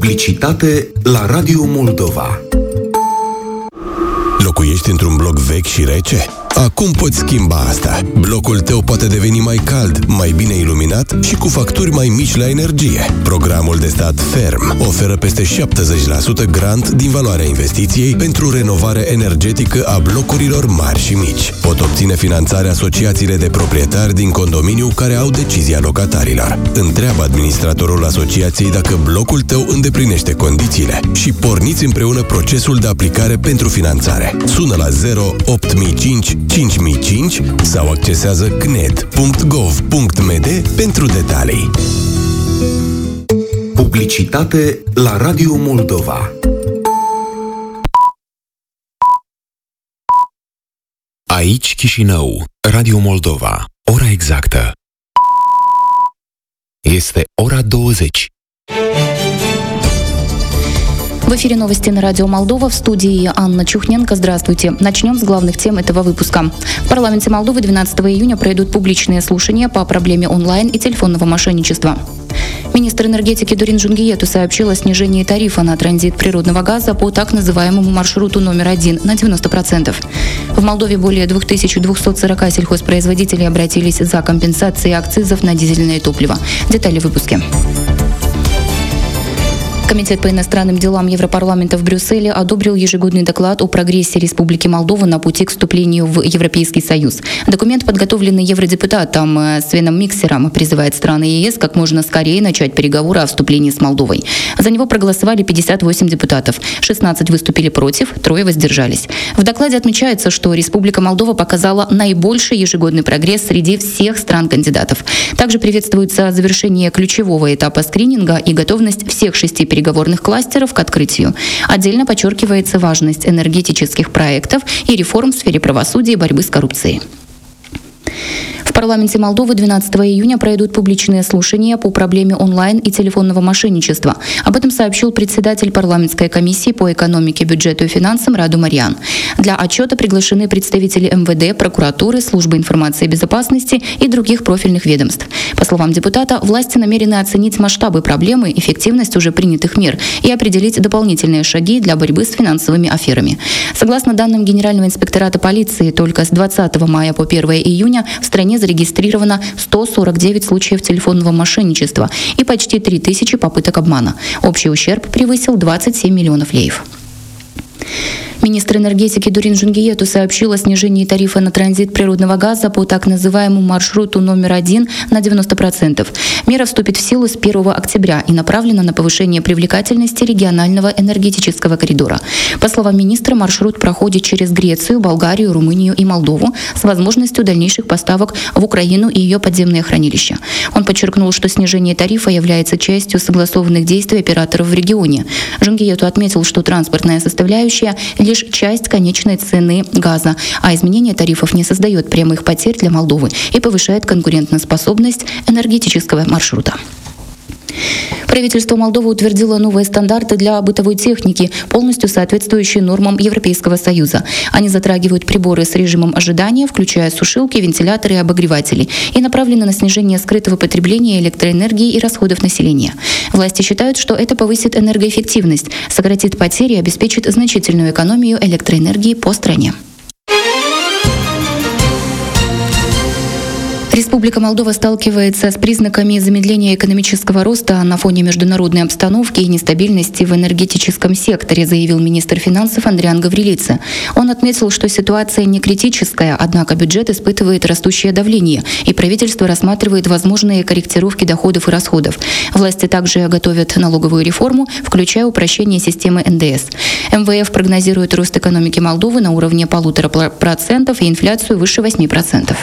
Publicitate la Radio Moldova. Locuiești într-un bloc vechi și rece? Acum poți schimba asta. Blocul tău poate deveni mai cald, mai bine iluminat și cu facturi mai mici la energie. Programul de stat Ferm oferă peste 70% grant din valoarea investiției pentru renovare energetică a blocurilor mari și mici. Pot obține finanțare asociațiile de proprietari din condominiu care au decizia locatarilor. Întreabă administratorul asociației dacă blocul tău îndeplinește condițiile și porniți împreună procesul de aplicare pentru finanțare. Sună la 08005 5005 sau accesează cned.gov.md pentru detalii. Publicitate la Radio Moldova. Aici Chișinău, Radio Moldova. Ora exactă este ora 20. В эфире новости на Радио Молдова. В студии Анна Чухненко. Здравствуйте. Начнем с главных тем этого выпуска. В парламенте Молдовы 12 июня пройдут публичные слушания по проблеме онлайн и телефонного мошенничества. Министр энергетики Дурин Жунгиету сообщил о снижении тарифа на транзит природного газа по так называемому маршруту номер 1 на 90%. В Молдове более 2240 сельхозпроизводителей обратились за компенсацией акцизов на дизельное топливо. Детали в выпуске. Комитет по иностранным делам Европарламента в Брюсселе одобрил ежегодный доклад о прогрессе Республики Молдова на пути к вступлению в Европейский Союз. Документ, подготовленный евродепутатом Свеном Миксером, призывает страны ЕС как можно скорее начать переговоры о вступлении с Молдовой. За него проголосовали 58 депутатов, 16 выступили против, 3 воздержались. В докладе отмечается, что Республика Молдова показала наибольший ежегодный прогресс среди всех стран-кандидатов. Также приветствуется завершение ключевого этапа скрининга и готовность всех 6 переговорных кластеров к открытию. Отдельно подчеркивается важность энергетических проектов и реформ в сфере правосудия и борьбы с коррупцией. В парламенте Молдовы 12 июня пройдут публичные слушания по проблеме онлайн и телефонного мошенничества. Об этом сообщил председатель парламентской комиссии по экономике, бюджету и финансам Раду Марьян. Для отчета приглашены представители МВД, прокуратуры, службы информации и безопасности и других профильных ведомств. По словам депутата, власти намерены оценить масштабы проблемы, эффективность уже принятых мер и определить дополнительные шаги для борьбы с финансовыми аферами. Согласно данным Генерального инспектората полиции, только с 20 мая по 1 июня в стране зарегистрировано 149 случаев телефонного мошенничества и почти 3000 попыток обмана. Общий ущерб превысил 27 миллионов леев. Министр энергетики Дурин Жунгиету сообщил о снижении тарифа на транзит природного газа по так называемому маршруту номер 1 на 90%. Мера вступит в силу с 1 октября и направлена на повышение привлекательности регионального энергетического коридора. По словам министра, маршрут проходит через Грецию, Болгарию, Румынию и Молдову с возможностью дальнейших поставок в Украину и ее подземные хранилища. Он подчеркнул, что снижение тарифа является частью согласованных действий операторов в регионе. Жунгиету отметил, что транспортная составляющая – лишь часть конечной цены газа, а изменение тарифов не создает прямых потерь для Молдовы и повышает конкурентоспособность энергетического маршрута. Правительство Молдовы утвердило новые стандарты для бытовой техники, полностью соответствующие нормам Европейского Союза. Они затрагивают приборы с режимом ожидания, включая сушилки, вентиляторы и обогреватели, и направлены на снижение скрытого потребления электроэнергии и расходов населения. Власти считают, что это повысит энергоэффективность, сократит потери и обеспечит значительную экономию электроэнергии по стране. Республика Молдова сталкивается с признаками замедления экономического роста на фоне международной обстановки и нестабильности в энергетическом секторе, заявил министр финансов Андриан Гаврилица. Он отметил, что ситуация не критическая, однако бюджет испытывает растущее давление, и правительство рассматривает возможные корректировки доходов и расходов. Власти также готовят налоговую реформу, включая упрощение системы НДС. МВФ прогнозирует рост экономики Молдовы на уровне 1,5% и инфляцию выше 8%.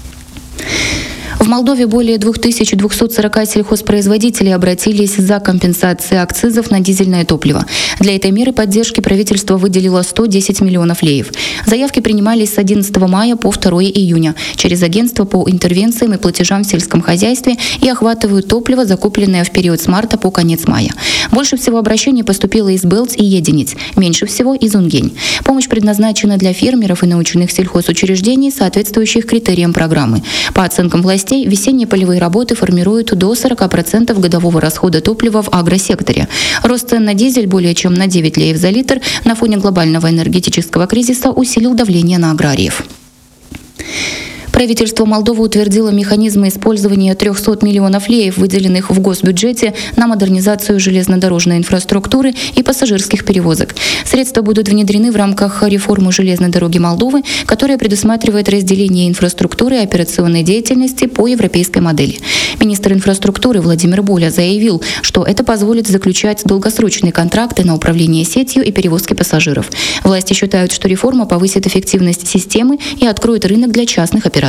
В Молдове более 2240 сельхозпроизводителей обратились за компенсацией акцизов на дизельное топливо. Для этой меры поддержки правительство выделило 110 миллионов леев. Заявки принимались с 11 мая по 2 июня через агентство по интервенциям и платежам в сельском хозяйстве и охватывают топливо, закупленное в период с марта по конец мая. Больше всего обращений поступило из Белц и Единиц, меньше всего из Унгень. Помощь предназначена для фермеров и научных сельхозучреждений, соответствующих критериям программы. По оценкам властей, властей, весенние полевые работы формируют до 40% годового расхода топлива в агросекторе. Рост цен на дизель более чем на 9 леев за литр на фоне глобального энергетического кризиса усилил давление на аграриев. Правительство Молдовы утвердило механизмы использования 300 миллионов леев, выделенных в госбюджете на модернизацию железнодорожной инфраструктуры и пассажирских перевозок. Средства будут внедрены в рамках реформы железной дороги Молдовы, которая предусматривает разделение инфраструктуры и операционной деятельности по европейской модели. Министр инфраструктуры Владимир Боля заявил, что это позволит заключать долгосрочные контракты на управление сетью и перевозки пассажиров. Власти считают, что реформа повысит эффективность системы и откроет рынок для частных операторов.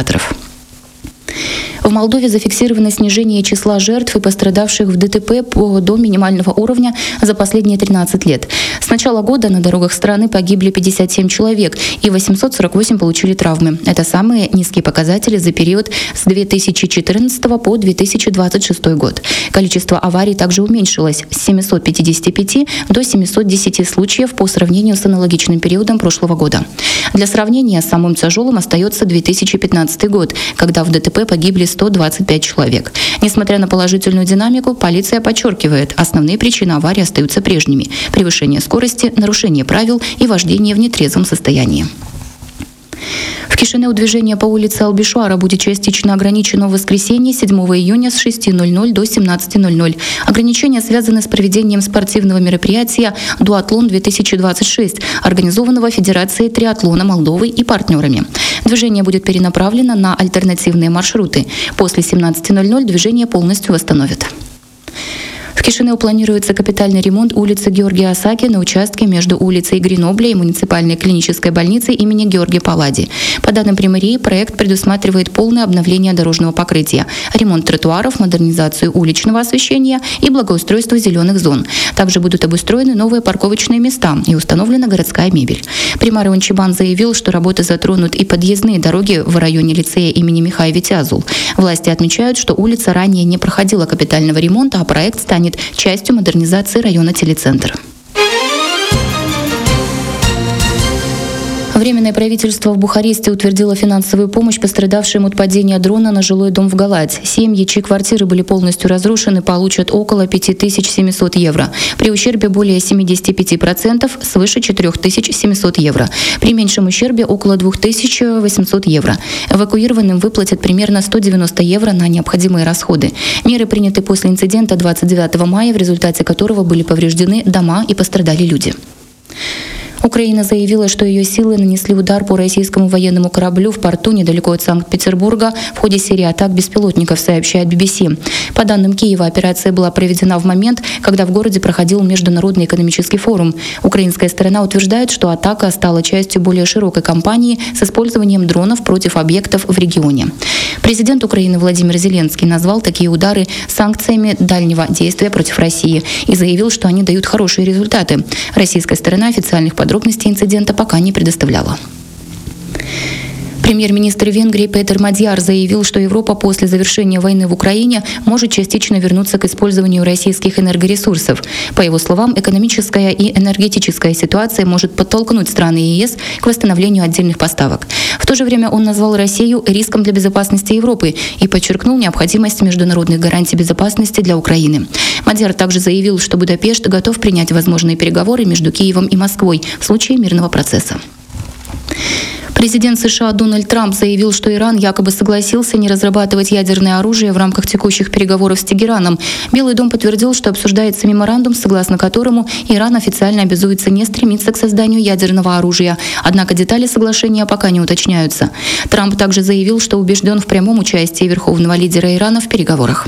В Молдове зафиксировано снижение числа жертв и пострадавших в ДТП до минимального уровня за последние 13 лет. С начала года на дорогах страны погибли 57 человек и 848 получили травмы. Это самые низкие показатели за период с 2014 по 2026 год. Количество аварий также уменьшилось с 755 до 710 случаев по сравнению с аналогичным периодом прошлого года. Для сравнения, самым тяжелым остается 2015 год, когда в ДТП погибли 125 человек. Несмотря на положительную динамику, полиция подчеркивает, основные причины аварии остаются прежними: превышение скорости, нарушение правил и вождение в нетрезвом состоянии. В Кишинеу движение по улице Албишуара будет частично ограничено в воскресенье 7 июня с 6:00 до 17:00. Ограничения связаны с проведением спортивного мероприятия «Дуатлон-2026», организованного Федерацией триатлона Молдовы и партнерами. Движение будет перенаправлено на альтернативные маршруты. После 17:00 движение полностью восстановят. В Кишинеу планируется капитальный ремонт улицы Георгия Осаки на участке между улицей Гренобля и муниципальной клинической больницей имени Георгия Паллади. По данным Примарии, проект предусматривает полное обновление дорожного покрытия, ремонт тротуаров, модернизацию уличного освещения и благоустройство зеленых зон. Также будут обустроены новые парковочные места и установлена городская мебель. Примар Иван Чебан заявил, что работы затронут и подъездные дороги в районе лицея имени Михаила Витязул. Власти отмечают, что улица ранее не проходила капитального ремонта, а проект станет частью модернизации района Телецентр. Временное правительство в Бухаресте утвердило финансовую помощь пострадавшим от падения дрона на жилой дом в Галать. Семьи, чьи квартиры были полностью разрушены, получат около 5700 евро. При ущербе более 75% свыше 4700 евро. При меньшем ущербе около 2800 евро. Эвакуированным выплатят примерно 190 евро на необходимые расходы. Меры приняты после инцидента 29 мая, в результате которого были повреждены дома и пострадали люди. Украина заявила, что ее силы нанесли удар по российскому военному кораблю в порту недалеко от Санкт-Петербурга в ходе серии атак беспилотников, сообщает BBC. По данным Киева, операция была проведена в момент, когда в городе проходил Международный экономический форум. Украинская сторона утверждает, что атака стала частью более широкой кампании с использованием дронов против объектов в регионе. Президент Украины Владимир Зеленский назвал такие удары санкциями дальнего действия против России и заявил, что они дают хорошие результаты. Российская сторона официальных подробностей инцидента пока не предоставляла. Премьер-министр Венгрии Петер Мадьяр заявил, что Европа после завершения войны в Украине может частично вернуться к использованию российских энергоресурсов. По его словам, экономическая и энергетическая ситуация может подтолкнуть страны ЕС к восстановлению отдельных поставок. В то же время он назвал Россию риском для безопасности Европы и подчеркнул необходимость международных гарантий безопасности для Украины. Мадьяр также заявил, что Будапешт готов принять возможные переговоры между Киевом и Москвой в случае мирного процесса. Президент США Дональд Трамп заявил, что Иран якобы согласился не разрабатывать ядерное оружие в рамках текущих переговоров с Тегераном. Белый дом подтвердил, что обсуждается меморандум, согласно которому Иран официально обязуется не стремиться к созданию ядерного оружия. Однако детали соглашения пока не уточняются. Трамп также заявил, что убежден в прямом участии верховного лидера Ирана в переговорах.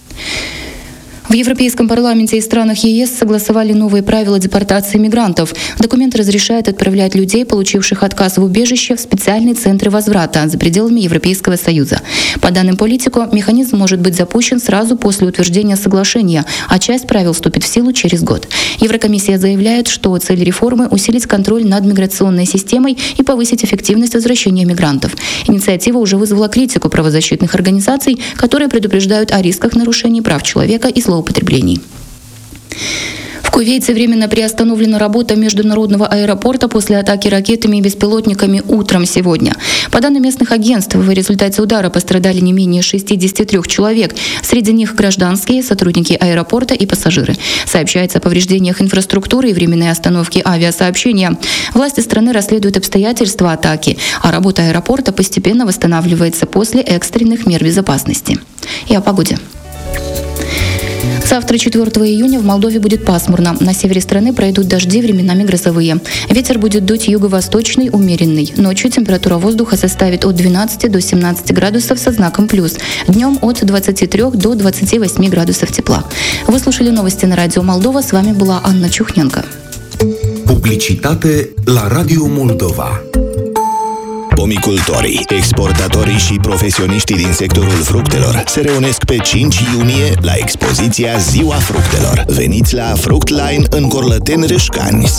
В Европейском парламенте и странах ЕС согласовали новые правила депортации мигрантов. Документ разрешает отправлять людей, получивших отказ в убежище, в специальные центры возврата за пределами Европейского Союза. По данным Политико, механизм может быть запущен сразу после утверждения соглашения, а часть правил вступит в силу через год. Еврокомиссия заявляет, что цель реформы – усилить контроль над миграционной системой и повысить эффективность возвращения мигрантов. Инициатива уже вызвала критику правозащитных организаций, которые предупреждают о рисках нарушений прав человека и злоупотреблений. В Кувейте временно приостановлена работа международного аэропорта после атаки ракетами и беспилотниками утром сегодня. По данным местных агентств, в результате удара пострадали не менее 63 человек. Среди них гражданские, сотрудники аэропорта и пассажиры. Сообщается о повреждениях инфраструктуры и временной остановке авиасообщения. Власти страны расследуют обстоятельства атаки, а работа аэропорта постепенно восстанавливается после экстренных мер безопасности. И о погоде. Завтра, 4 июня, в Молдове будет пасмурно. На севере страны пройдут дожди, временами грозовые. Ветер будет дуть юго-восточный, умеренный. Ночью температура воздуха составит от 12 до 17 градусов со знаком плюс. Днем от 23 до 28 градусов тепла. Вы слушали новости на Радио Молдова. С вами была Анна Чухненко. Publicitate la Radio Moldova. Pomicultorii, exportatorii și profesioniștii din sectorul fructelor se reunesc pe 5 iunie la expoziția Ziua Fructelor. Veniți la Fructline în Corlăteni Râșcani